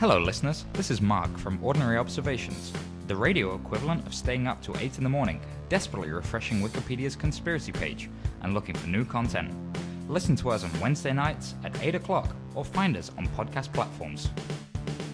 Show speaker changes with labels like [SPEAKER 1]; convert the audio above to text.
[SPEAKER 1] Hello listeners, this is Mark from Ordinary Observations, the radio equivalent of staying up till 8 in the morning, desperately refreshing Wikipedia's conspiracy page and looking for new content. Listen to us on Wednesday nights at 8 o'clock or find us on podcast platforms.